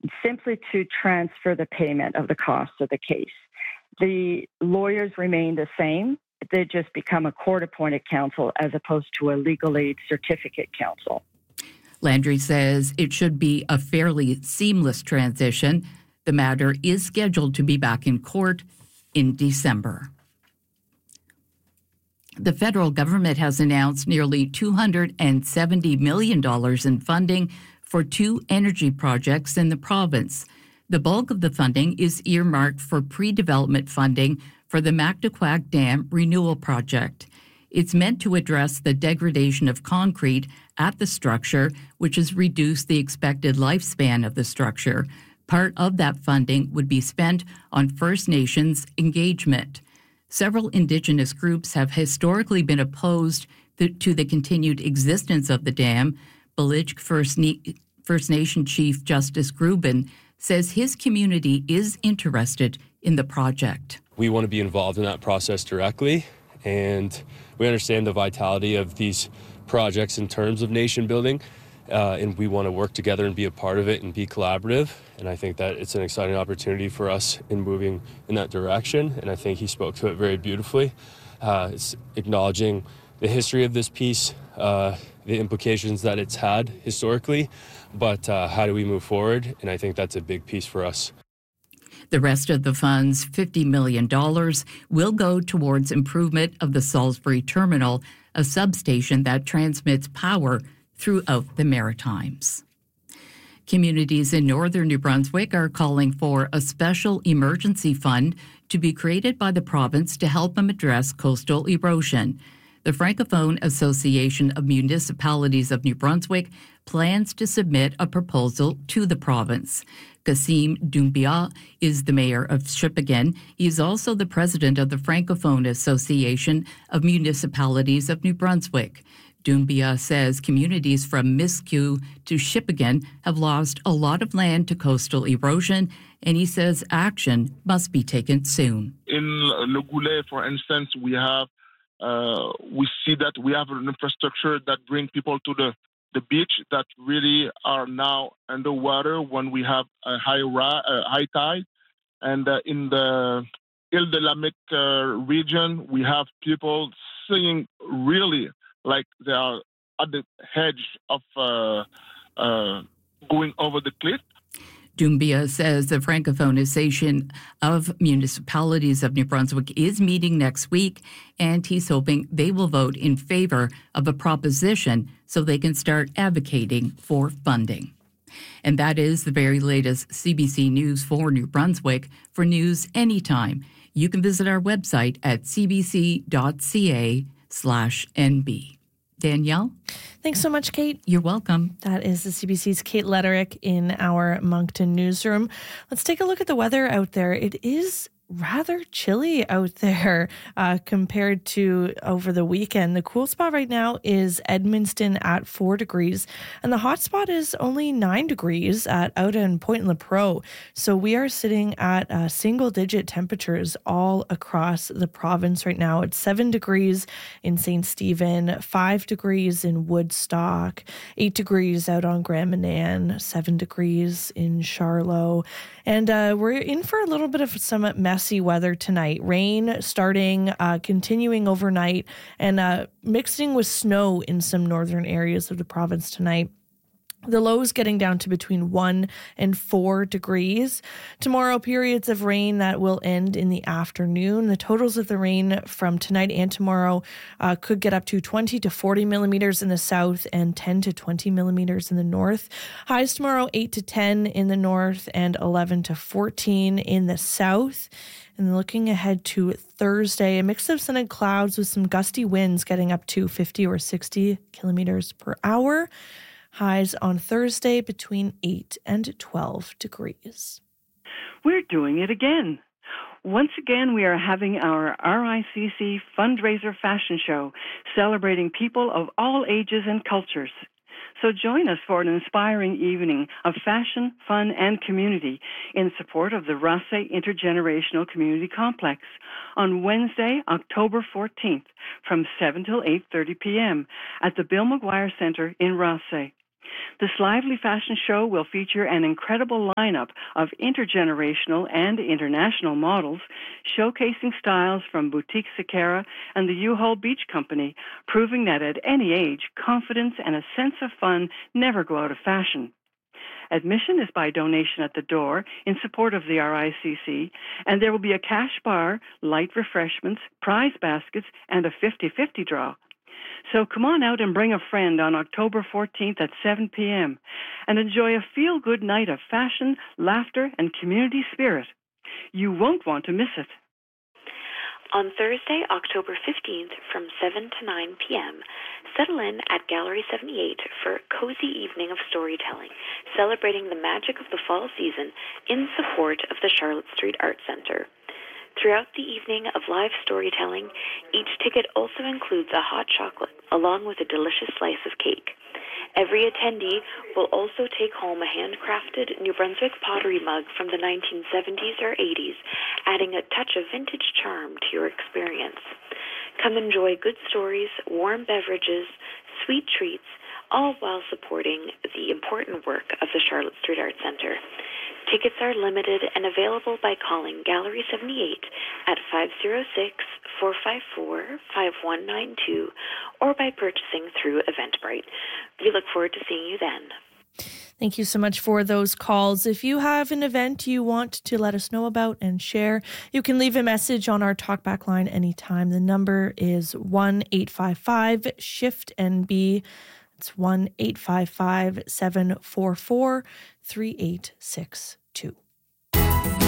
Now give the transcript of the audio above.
simply to transfer the payment of the cost of the case. The lawyers remain the same. They just become a court-appointed counsel as opposed to a legal aid certificate counsel. Landry says it should be a fairly seamless transition. The matter is scheduled to be back in court in December. The federal government has announced nearly $270 million in funding for 2 energy projects in the province. The bulk of the funding is earmarked for pre-development funding for the Mactaquac Dam Renewal Project. It's meant to address the degradation of concrete at the structure, which has reduced the expected lifespan of the structure. Part of that funding would be spent on First Nations engagement. Several Indigenous groups have historically been opposed to the continued existence of the dam. Belitch First Nation Chief Justice Grubin says his community is interested in the project. We want to be involved in that process directly, and we understand the vitality of these projects in terms of nation building, and we want to work together and be a part of it and be collaborative. And I think that it's an exciting opportunity for us in moving in that direction, and I think he spoke to it very beautifully. It's acknowledging the history of this piece, the implications that it's had historically, but how do we move forward? And I think that's a big piece for us. The rest of the funds, $50 million, will go towards improvement of the Salisbury Terminal, a substation that transmits power throughout the Maritimes. Communities in northern New Brunswick are calling for a special emergency fund to be created by the province to help them address coastal erosion. The Francophone Association of Municipalities of New Brunswick plans to submit a proposal to the province. Kassim Doumbia is the mayor of Shippagan. He is also the president of the Francophone Association of Municipalities of New Brunswick. Doumbia says communities from Miscou to Shippagan have lost a lot of land to coastal erosion, and he says action must be taken soon. In Le Goulet, for instance, we see that we have an infrastructure that brings people to the beach that really are now underwater when we have a high tide. And in the Ile de la Mique region, we have people seeing really like they are at the edge of going over the cliff. Doumbia says the Francophone Association of Municipalities of New Brunswick is meeting next week, and he's hoping they will vote in favor of a proposition so they can start advocating for funding. And that is the very latest CBC News for New Brunswick. For news anytime, you can visit our website at cbc.ca/nb. Danielle? Thanks so much, Kate. You're welcome. That is the CBC's Kate Lederick in our Moncton newsroom. Let's take a look at the weather out there. It is rather chilly out there compared to over the weekend. The cool spot right now is Edmundston at 4 degrees, and the hot spot is only 9 degrees at Outa and Point La Pro. So we are sitting at single-digit temperatures all across the province right now. It's 7 degrees in St. Stephen, 5 degrees in Woodstock, 8 degrees out on Grand Manan, 7 degrees in Charlotte. And we're in for a little bit of some messy weather tonight. Rain starting, continuing overnight, and mixing with snow in some northern areas of the province tonight. The lows getting down to between 1 and 4 degrees. Tomorrow, periods of rain that will end in the afternoon. The totals of the rain from tonight and tomorrow could get up to 20 to 40 millimeters in the south and 10 to 20 millimeters in the north. Highs tomorrow, 8 to 10 in the north and 11 to 14 in the south. And looking ahead to Thursday, a mix of sun and clouds with some gusty winds getting up to 50 or 60 kilometers per hour. Highs on Thursday between 8 and 12 degrees. We're doing it again. Once again, we are having our RICC fundraiser fashion show, celebrating people of all ages and cultures. So join us for an inspiring evening of fashion, fun, and community in support of the Rothsay Intergenerational Community Complex on Wednesday, October 14th from 7 till 8:30 p.m. at the Bill McGuire Center in Rothsay. This lively fashion show will feature an incredible lineup of intergenerational and international models, showcasing styles from Boutique Sakara and the U-Haul Beach Company, proving that at any age, confidence and a sense of fun never go out of fashion. Admission is by donation at the door in support of the RICC, and there will be a cash bar, light refreshments, prize baskets, and a 50-50 draw. So come on out and bring a friend on October 14th at 7 p.m. and enjoy a feel-good night of fashion, laughter, and community spirit. You won't want to miss it. On Thursday, October 15th from 7 to 9 p.m., settle in at Gallery 78 for a cozy evening of storytelling, celebrating the magic of the fall season in support of the Charlotte Street Art Center. Throughout the evening of live storytelling, each ticket also includes a hot chocolate, along with a delicious slice of cake. Every attendee will also take home a handcrafted New Brunswick pottery mug from the 1970s or 80s, adding a touch of vintage charm to your experience. Come enjoy good stories, warm beverages, sweet treats, all while supporting the important work of the Charlotte Street Art Center. Tickets are limited and available by calling Gallery 78 at 506-454-5192 or by purchasing through Eventbrite. We look forward to seeing you then. Thank you so much for those calls. If you have an event you want to let us know about and share, you can leave a message on our talkback line anytime. The number is 1-855-SHIFT-NB. It's 1-855-744-3862.